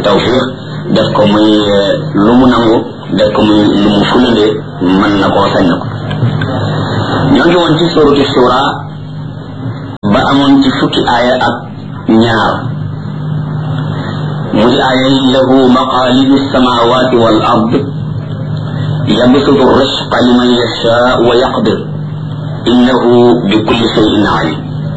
tawfiq def ko muy lu mu nangu def ko muy lu mu fulande mën na koo sañ na ko ñoo ngi woon ci suratu shura ba amoon ci fukki aaya ak ñaar muy aaya lahu maqalidu samawati wal ard yabsutu risqa liman yasha wa yaqdir innahu bi kulli shay'in alim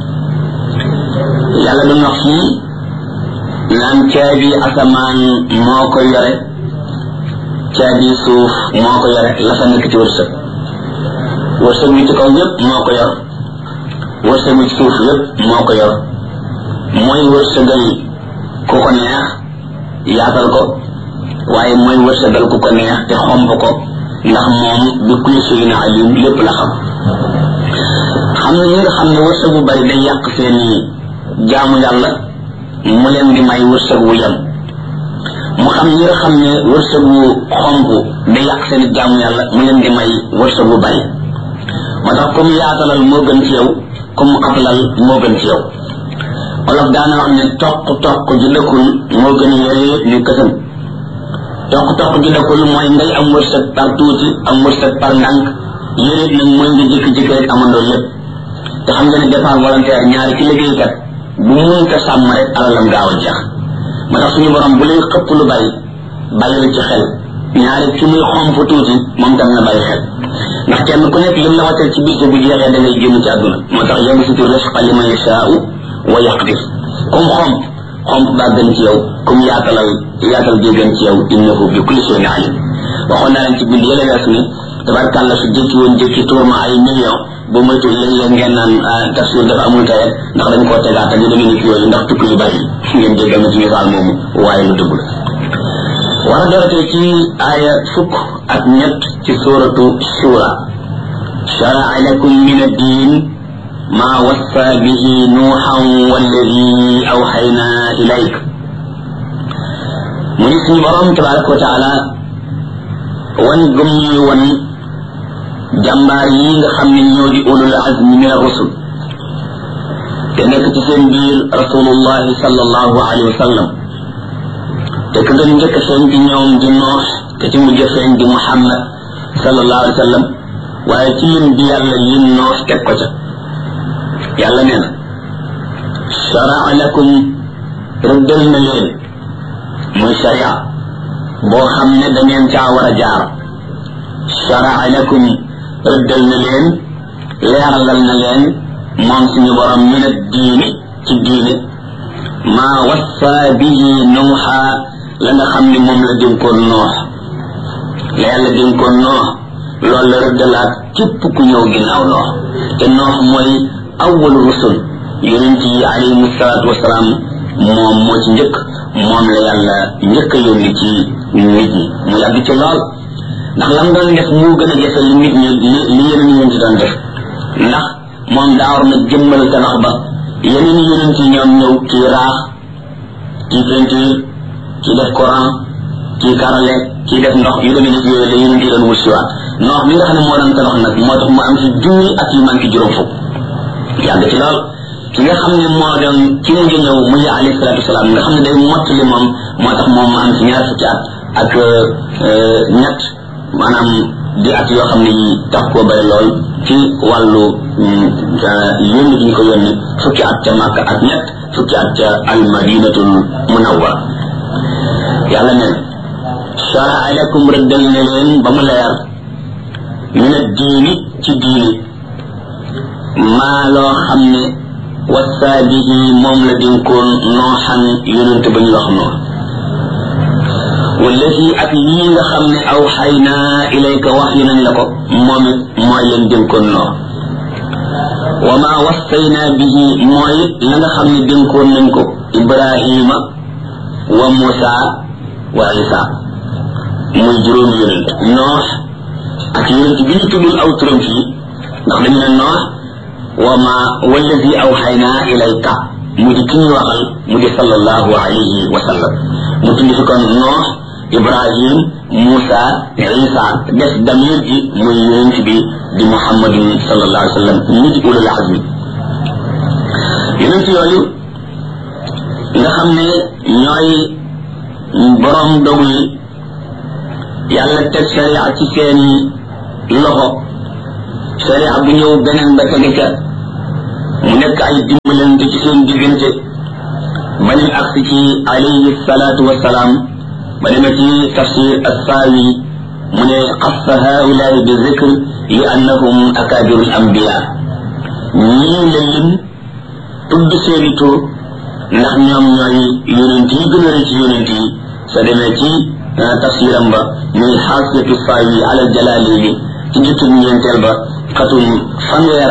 yàlla doon wax fii naan caabi asamaan moo ko yore caabi suuf moo ko yore la fa nekk ci wërsëg wërsëg wi ci kaw yépp moo ko yor wërsëg wi ci suuf yépp moo ko yor mooy wërsëgal ku ko neex yaatal ko waaye mooy wërsëgal ku ko neex te xomb ko ndax moom bi kulli shay'in alim lépp la xam xam na ñi nga xam ne wërsëg bu bari day yàq seeni jaamu yàlla mu leen di may wërsëg wu yem mu xam ñi nga xam ne wërsëg wu xomb day yàq seeni jaamu yàlla mu leen di may wërsëg wu bari moo tax comme yaatalal moo gën ci yow comme xatlal moo gën ci yow wolof daana wax ne toq ji dëkkul moo gën yore ñu kësam toq ji dëkkul mooy ngay am wërsëg par tuuti am wërsëg par ndànk yéreet nag mooy nga jékki-jékki rek amandoo lépp te xam nga ne départ volontaire ñaari ci liggéeykat bu mun ko sàmm rek alalam gaaw a jeex moo tax suñu borom bu lay xëpp lu bari bàyyi la ci xel ñaari ci muy xomp tuuti moom tam na bàyyi xel ndax kenn ku nekk lim la wàccal ci bis bu jeexee da ngay génn ci àdduna moo tax yabsutu risqa liman yashaa'u wa yaqdir comme xomp baa gën ci yow comme yaatal bi gën ci yow innahu bi kulli shay'in alim waxoon naa leen ci bind yële wees ni tabarkàlla su jëkki woon tuur ma ay million bu moytu léeg-léeg ngeen naan tafsir dafa amul tayet ndax dañ koo tegaat ak yu demee ni ki yooyu ndax tukki yu bari ngeen jéggal ma ci misaal moomu waaye lu dëgg la war a doratee ci aaya fukk ak ñett ci suratu shura shara'a lakum min ad-din ma wassa bihi nuuhan walladi awxayna ilayk mu ni suñu borom tabaraka wa taala wan gëm ñuy wan jàmbaar yi nga xam ne ñoo di ulul azmi min ar-rusul te nekk ci seen biir rasulullahi sallallahu alayhi wa sallam te ka gën njëkk feeñ ci ñoom di Noox te ci mujj feeñ di Muhammad sallallahu alayhi wa sallam waaye ci lim bi yàlla lim Noox teg ko ca yàlla nee na shara'a lakum rëddal na leen muy sharia boo xam ne da ngeen caa war a jaar shara'a lakum rëddal na leen leeralal na leen moom suñu borom min ad-diini ci diine maa wassa bihi Nuuha la nga xam ne moom la dénkoon Noox la yàlla dénkoon Noox loolu la rëddalaat képp ku ñëw ginnaaw Noox te Noox mooy awwalu rusul yonent yi alayhimu salaatu wasalaam moom moo ci njëkk moom la yàlla njëkk a yónni ci nit ñi mu yàgg ci lool ndax lam doon def moo gën a jafe li nit ñi li yeneen yonent yi doon def ndax moom daa war na jëmmal tabax ba yeneen yonent yi ñoom ñëw kii raax kii peinture kii def courant kii karale kii def ndox yu demee nit yooyu la yonent yi doon wusiwaat ndox mi nga xam ne moo doon tabax nag moo tax mu am ci junni ak yu manqué juróom fukk yàgg ci lool ki nga xam ne moo doon ki mujj ñëw muy alayhi salaatu wasalaam nga xam ne day mottali moom moo tax moom mu am ci ñaar fukki at ak ñett maanaam di at yoo xam ne yi tax koo bëri lool ci wàllu yónni gi ñu ko yónni fukki at ca Makka ak ñett fukki at ca al-Madinatul Munawwara yàlla ne shara'a lakum rëddal na leen ba mu leer min ad-diini ci diini maa loo xam ne wassa bihi moom la dénkoon Nooxan yonent ba ñu wax Noox wallazi ak lii nga xam ne awxaynaa ilayka wax yu nañ la ko moom it mooy leen dénkoon Noox wa maa wassaynaa bihi mooy it la nga xam ne dénkoon nañ ko Ibrahima wa Musa wa Isa muy juróomi yonent Noox ak yonent bi ñu tuddul aw turam fii ndax dañu ne Noox wallazi awxaynaa ilayka mu di ki ñu waxal mu di sallallahu alayhi wa sallam mu tudd fi kon Noox Ibrahim Musa Isa def damir ji muy yonent bi di Muhammadin sallallahu alayhi wa sallam ñu di ulul azmi yonent yooyu nga xam ne ñooy borom dogu yi yàlla teg sharia ci seeni loxo sharia bu ñëw beneen ba tege ca mu nekk ay dimbalante ci seen diggante ba ñu agsi ci alayhi salaatu wasalaam ba demee ci tafsir as-Saawi mu ne xassa haulaai bi zikr li annahum akaabirul ambiya ñii la lim tudd seeni tur ndax ñoom ñooy yonent yi gën a rëy ci yonent yi soo demee ci tafsiram ba muy xaasiyatu Saawi ala Jalaalayni ci juttub ñeenteel ba xatum fanweer